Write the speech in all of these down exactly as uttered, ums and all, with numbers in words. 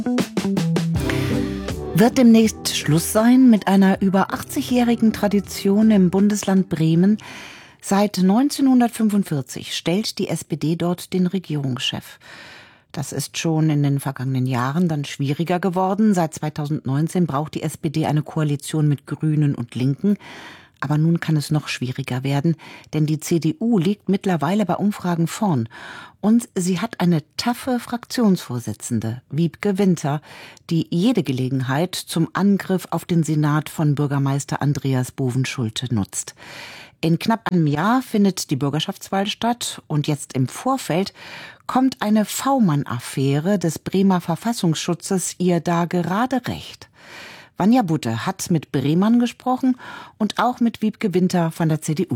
Wird demnächst Schluss sein mit einer über achtzigjährigen Tradition im Bundesland Bremen? Seit neunzehnhundertfünfundvierzig stellt die S P D dort den Regierungschef. Das ist schon in den vergangenen Jahren dann schwieriger geworden. Seit zweitausendneunzehn braucht die S P D eine Koalition mit Grünen und Linken. Aber nun kann es noch schwieriger werden, denn die C D U liegt mittlerweile bei Umfragen vorn. Und sie hat eine taffe Fraktionsvorsitzende, Wiebke Winter, die jede Gelegenheit zum Angriff auf den Senat von Bürgermeister Andreas Bovenschulte nutzt. In knapp einem Jahr findet die Bürgerschaftswahl statt und jetzt im Vorfeld kommt eine V-Mann-Affäre des Bremer Verfassungsschutzes ihr da gerade recht. Vanja Butte hat mit Bremern gesprochen und auch mit Wiebke Winter von der C D U.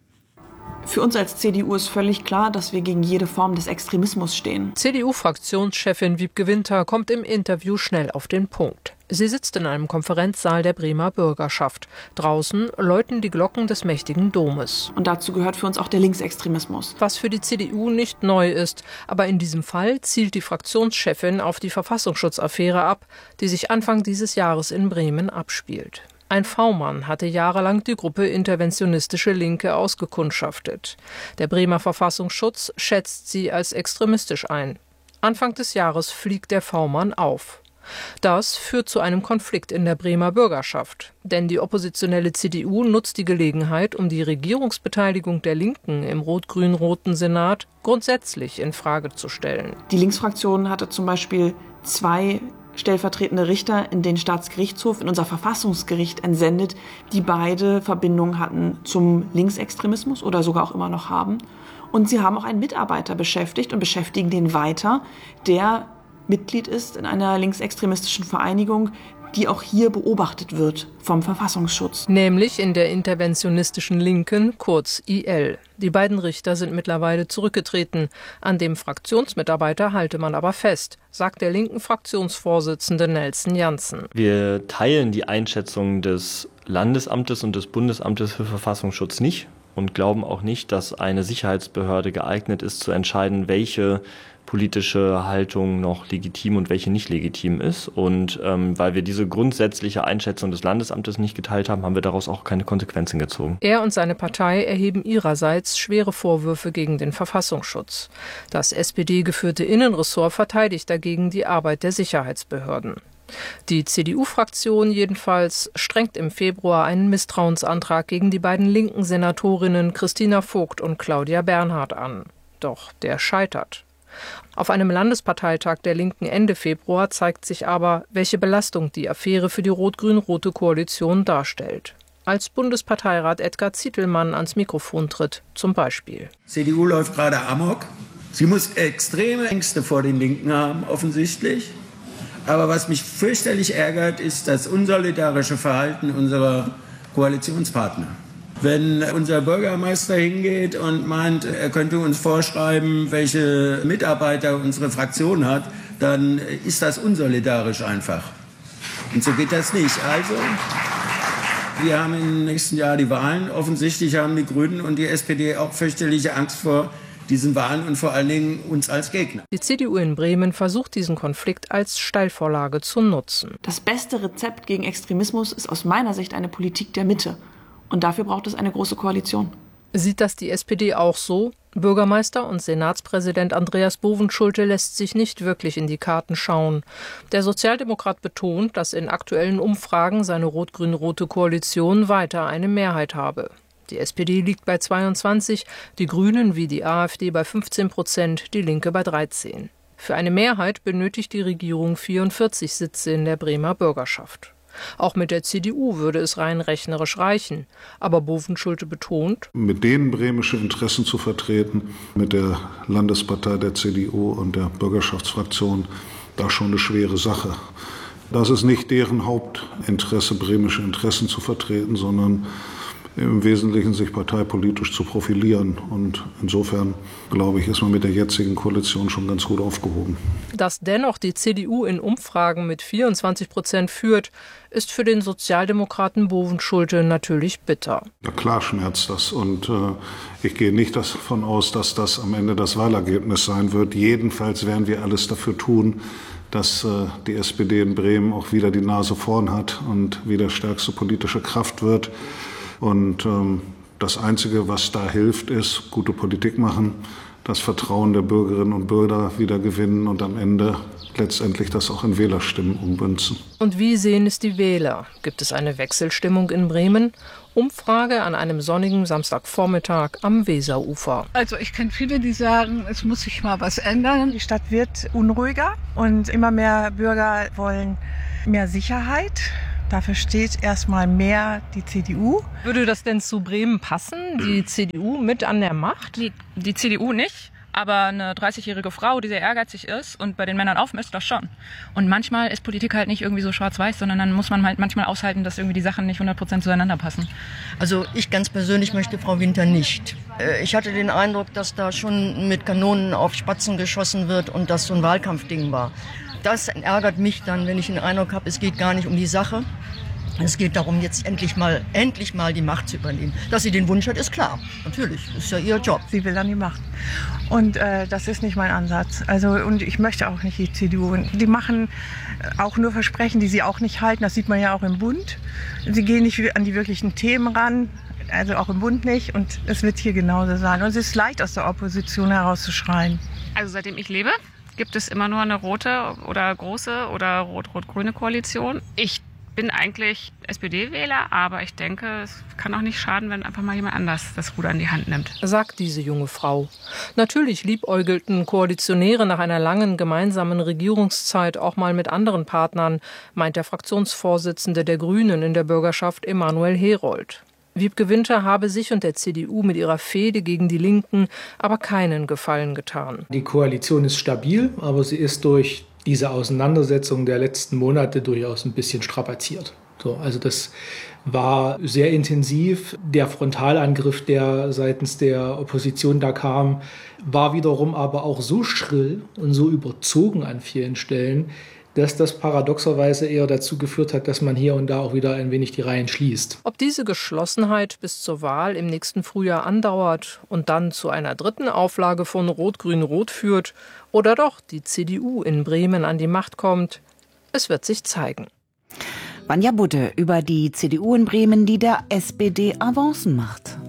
Für uns als C D U ist völlig klar, dass wir gegen jede Form des Extremismus stehen. C D U-Fraktionschefin Wiebke Winter kommt im Interview schnell auf den Punkt. Sie sitzt in einem Konferenzsaal der Bremer Bürgerschaft. Draußen läuten die Glocken des mächtigen Domes. Und dazu gehört für uns auch der Linksextremismus. Was für die C D U nicht neu ist. Aber in diesem Fall zielt die Fraktionschefin auf die Verfassungsschutzaffäre ab, die sich Anfang dieses Jahres in Bremen abspielt. Ein V-Mann hatte jahrelang die Gruppe Interventionistische Linke ausgekundschaftet. Der Bremer Verfassungsschutz schätzt sie als extremistisch ein. Anfang des Jahres fliegt der V-Mann auf. Das führt zu einem Konflikt in der Bremer Bürgerschaft. Denn die oppositionelle C D U nutzt die Gelegenheit, um die Regierungsbeteiligung der Linken im rot-grün-roten Senat grundsätzlich in Frage zu stellen. Die Linksfraktion hatte zum Beispiel zwei stellvertretende Richter in den Staatsgerichtshof, in unser Verfassungsgericht entsendet, die beide Verbindungen hatten zum Linksextremismus oder sogar auch immer noch haben. Und sie haben auch einen Mitarbeiter beschäftigt und beschäftigen den weiter, der Mitglied ist in einer linksextremistischen Vereinigung, die auch hier beobachtet wird vom Verfassungsschutz. Nämlich in der interventionistischen Linken, kurz I L. Die beiden Richter sind mittlerweile zurückgetreten. An dem Fraktionsmitarbeiter halte man aber fest, sagt der linken Fraktionsvorsitzende Nelson Janssen. Wir teilen die Einschätzung des Landesamtes und des Bundesamtes für Verfassungsschutz nicht und glauben auch nicht, dass eine Sicherheitsbehörde geeignet ist, zu entscheiden, welche politische Haltung noch legitim und welche nicht legitim ist. Und ähm, weil wir diese grundsätzliche Einschätzung des Landesamtes nicht geteilt haben, haben wir daraus auch keine Konsequenzen gezogen. Er und seine Partei erheben ihrerseits schwere Vorwürfe gegen den Verfassungsschutz. Das S P D-geführte Innenressort verteidigt dagegen die Arbeit der Sicherheitsbehörden. Die C D U-Fraktion jedenfalls strengt im Februar einen Misstrauensantrag gegen die beiden linken Senatorinnen Christina Vogt und Claudia Bernhardt an. Doch der scheitert. Auf einem Landesparteitag der Linken Ende Februar zeigt sich aber, welche Belastung die Affäre für die rot-grün-rote Koalition darstellt. Als Bundesparteirat Edgar Zitelmann ans Mikrofon tritt, zum Beispiel. C D U läuft gerade amok. Sie muss extreme Ängste vor den Linken haben, offensichtlich. Aber was mich fürchterlich ärgert, ist das unsolidarische Verhalten unserer Koalitionspartner. Wenn unser Bürgermeister hingeht und meint, er könnte uns vorschreiben, welche Mitarbeiter unsere Fraktion hat, dann ist das unsolidarisch einfach. Und so geht das nicht. Also, wir haben im nächsten Jahr die Wahlen. Offensichtlich haben die Grünen und die S P D auch fürchterliche Angst vor diesen Wahlen und vor allen Dingen uns als Gegner. Die C D U in Bremen versucht, diesen Konflikt als Steilvorlage zu nutzen. Das beste Rezept gegen Extremismus ist aus meiner Sicht eine Politik der Mitte. Und dafür braucht es eine große Koalition. Sieht das die S P D auch so? Bürgermeister und Senatspräsident Andreas Bovenschulte lässt sich nicht wirklich in die Karten schauen. Der Sozialdemokrat betont, dass in aktuellen Umfragen seine rot-grün-rote Koalition weiter eine Mehrheit habe. Die S P D liegt bei zweiundzwanzig, die Grünen wie die AfD bei fünfzehn Prozent, die Linke bei dreizehn. Für eine Mehrheit benötigt die Regierung vierundvierzig Sitze in der Bremer Bürgerschaft. Auch mit der C D U würde es rein rechnerisch reichen. Aber Bovenschulte betont, mit denen bremische Interessen zu vertreten, mit der Landespartei der C D U und der Bürgerschaftsfraktion, da schon eine schwere Sache. Das ist nicht deren Hauptinteresse, bremische Interessen zu vertreten, sondern im Wesentlichen sich parteipolitisch zu profilieren. Und insofern, glaube ich, ist man mit der jetzigen Koalition schon ganz gut aufgehoben. Dass dennoch die C D U in Umfragen mit vierundzwanzig Prozent führt, ist für den Sozialdemokraten Bovenschulte natürlich bitter. Ja, klar schmerzt das. Und äh, ich gehe nicht davon aus, dass das am Ende das Wahlergebnis sein wird. Jedenfalls werden wir alles dafür tun, dass äh, die S P D in Bremen auch wieder die Nase vorn hat und wieder stärkste politische Kraft wird. Und ähm, das Einzige, was da hilft, ist gute Politik machen, das Vertrauen der Bürgerinnen und Bürger wieder gewinnen und am Ende letztendlich das auch in Wählerstimmen ummünzen. Und wie sehen es die Wähler? Gibt es eine Wechselstimmung in Bremen? Umfrage an einem sonnigen Samstagvormittag am Weserufer. Also ich kenne viele, die sagen, es muss sich mal was ändern. Die Stadt wird unruhiger und immer mehr Bürger wollen mehr Sicherheit. Dafür steht erstmal mehr die C D U. Würde das denn zu Bremen passen? Die C D U mit an der Macht? Die, die C D U nicht. Aber eine dreißigjährige Frau, die sehr ehrgeizig ist und bei den Männern aufmisst, das schon. Und manchmal ist Politik halt nicht irgendwie so schwarz-weiß, sondern dann muss man halt manchmal aushalten, dass irgendwie die Sachen nicht hundert Prozent zueinander passen. Also ich ganz persönlich möchte Frau Winter nicht. Ich hatte den Eindruck, dass da schon mit Kanonen auf Spatzen geschossen wird und das so ein Wahlkampfding war. Das ärgert mich dann, wenn ich den Eindruck habe, es geht gar nicht um die Sache. Es geht darum, jetzt endlich mal, endlich mal die Macht zu übernehmen. Dass sie den Wunsch hat, ist klar. Natürlich, ist ja ihr Job. Sie will dann die Macht. Und äh, das ist nicht mein Ansatz. Also, und ich möchte auch nicht die C D U. Die machen auch nur Versprechen, die sie auch nicht halten. Das sieht man ja auch im Bund. Sie gehen nicht an die wirklichen Themen ran. Also auch im Bund nicht. Und es wird hier genauso sein. Und es ist leicht, aus der Opposition herauszuschreien. Also seitdem ich lebe, gibt es immer nur eine rote oder große oder rot-rot-grüne Koalition. Ich bin eigentlich S P D-Wähler, aber ich denke, es kann auch nicht schaden, wenn einfach mal jemand anders das Ruder in die Hand nimmt. Sagt diese junge Frau. Natürlich liebäugelten Koalitionäre nach einer langen gemeinsamen Regierungszeit auch mal mit anderen Partnern, meint der Fraktionsvorsitzende der Grünen in der Bürgerschaft Emanuel Herold. Wiebke Winter habe sich und der C D U mit ihrer Fehde gegen die Linken aber keinen Gefallen getan. Die Koalition ist stabil, aber sie ist durch diese Auseinandersetzung der letzten Monate durchaus ein bisschen strapaziert. So, also das war sehr intensiv. Der Frontalangriff, der seitens der Opposition da kam, war wiederum aber auch so schrill und so überzogen an vielen Stellen, dass das paradoxerweise eher dazu geführt hat, dass man hier und da auch wieder ein wenig die Reihen schließt. Ob diese Geschlossenheit bis zur Wahl im nächsten Frühjahr andauert und dann zu einer dritten Auflage von Rot-Grün-Rot führt oder doch die C D U in Bremen an die Macht kommt, es wird sich zeigen. Vanja Butte über die C D U in Bremen, die der S P D Avancen macht.